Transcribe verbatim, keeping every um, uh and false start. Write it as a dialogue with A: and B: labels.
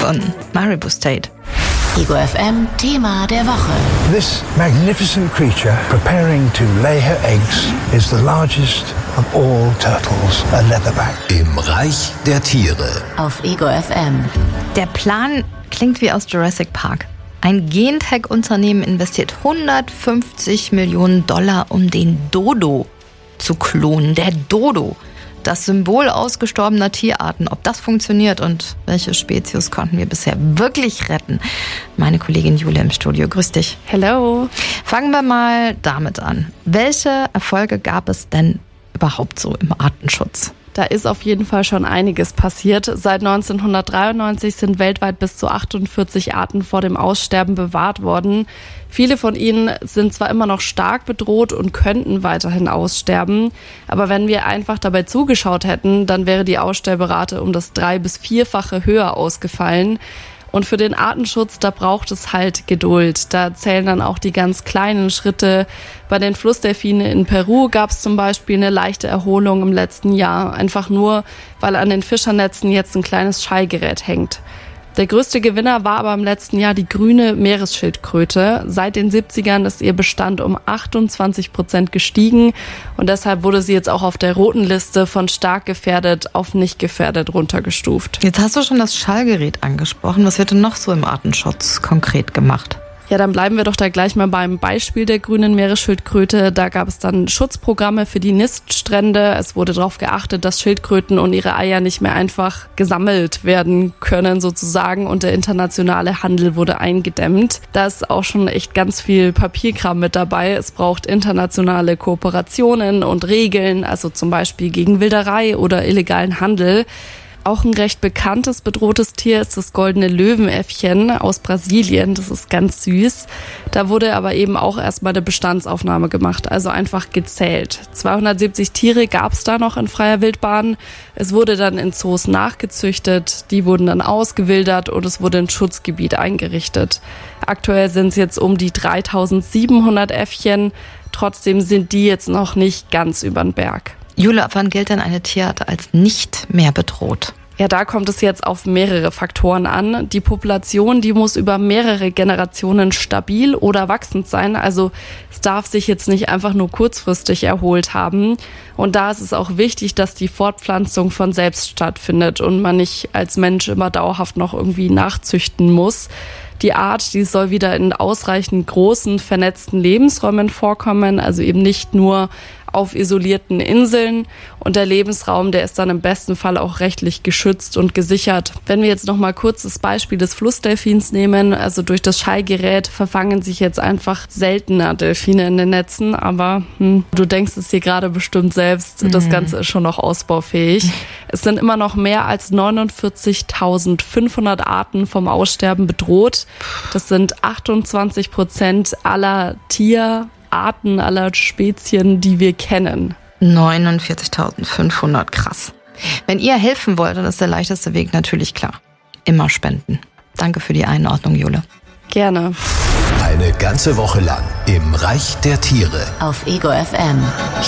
A: und Maribu State.
B: Ego F M Thema der Woche.
C: This magnificent creature preparing to lay her eggs is the largest of all turtles, a leatherback.
D: Im Reich der Tiere.
B: Auf Ego F M.
A: Der Plan klingt wie aus Jurassic Park. Ein Gentech-Unternehmen investiert hundertfünfzig Millionen Dollar, um den Dodo zu klonen. Der Dodo, das Symbol ausgestorbener Tierarten. Ob das funktioniert und welche Spezies konnten wir bisher wirklich retten? Meine Kollegin Jule im Studio. Grüß dich.
E: Hello.
A: Fangen wir mal damit an. Welche Erfolge gab es denn überhaupt so im Artenschutz?
E: Da ist auf jeden Fall schon einiges passiert. Seit neunzehnhundertdreiundneunzig sind weltweit bis zu achtundvierzig Arten vor dem Aussterben bewahrt worden. Viele von ihnen sind zwar immer noch stark bedroht und könnten weiterhin aussterben, aber wenn wir einfach dabei zugeschaut hätten, dann wäre die Aussterberate um das drei- bis vierfache höher ausgefallen. Und für den Artenschutz, da braucht es halt Geduld. Da zählen dann auch die ganz kleinen Schritte. Bei den Flussdelfinen in Peru gab es zum Beispiel eine leichte Erholung im letzten Jahr. Einfach nur, weil an den Fischernetzen jetzt ein kleines Schallgerät hängt. Der größte Gewinner war aber im letzten Jahr die grüne Meeresschildkröte. Seit den siebzigern ist ihr Bestand um achtundzwanzig Prozent gestiegen und deshalb wurde sie jetzt auch auf der roten Liste von stark gefährdet auf nicht gefährdet runtergestuft.
A: Jetzt hast du schon das Schallgerät angesprochen. Was wird denn noch so im Artenschutz konkret gemacht?
E: Ja, dann bleiben wir doch da gleich mal beim Beispiel der grünen Meeresschildkröte. Da gab es dann Schutzprogramme für die Niststrände. Es wurde darauf geachtet, dass Schildkröten und ihre Eier nicht mehr einfach gesammelt werden können sozusagen und der internationale Handel wurde eingedämmt. Da ist auch schon echt ganz viel Papierkram mit dabei. Es braucht internationale Kooperationen und Regeln, also zum Beispiel gegen Wilderei oder illegalen Handel. Auch ein recht bekanntes bedrohtes Tier ist das goldene Löwenäffchen aus Brasilien. Das ist ganz süß. Da wurde aber eben auch erstmal eine Bestandsaufnahme gemacht, also einfach gezählt. zweihundertsiebzig Tiere gab es da noch in freier Wildbahn. Es wurde dann in Zoos nachgezüchtet, die wurden dann ausgewildert und es wurde ein Schutzgebiet eingerichtet. Aktuell sind es jetzt um die dreitausendsiebenhundert Äffchen. Trotzdem sind die jetzt noch nicht ganz übern Berg.
A: Jule, ab wann gilt denn eine Tierart als nicht mehr bedroht?
E: Ja, da kommt es jetzt auf mehrere Faktoren an. Die Population, die muss über mehrere Generationen stabil oder wachsend sein. Also es darf sich jetzt nicht einfach nur kurzfristig erholt haben. Und da ist es auch wichtig, dass die Fortpflanzung von selbst stattfindet und man nicht als Mensch immer dauerhaft noch irgendwie nachzüchten muss. Die Art, die soll wieder in ausreichend großen, vernetzten Lebensräumen vorkommen, also eben nicht nur auf isolierten Inseln. Und der Lebensraum, der ist dann im besten Fall auch rechtlich geschützt und gesichert. Wenn wir jetzt noch mal kurz das Beispiel des Flussdelfins nehmen, also durch das Schallgerät verfangen sich jetzt einfach seltener Delfine in den Netzen, aber hm, du denkst es dir gerade bestimmt selbst, mhm. Das Ganze ist schon noch ausbaufähig. Es sind immer noch mehr als neunundvierzigtausendfünfhundert Arten vom Aussterben bedroht. Das sind achtundzwanzig Prozent aller Tierarten, aller Spezien, die wir kennen.
A: neunundvierzigtausendfünfhundert, krass. Wenn ihr helfen wollt, dann ist der leichteste Weg natürlich klar. Immer spenden. Danke für die Einordnung, Jule.
E: Gerne.
D: Eine ganze Woche lang im Reich der Tiere.
B: Auf Ego F M.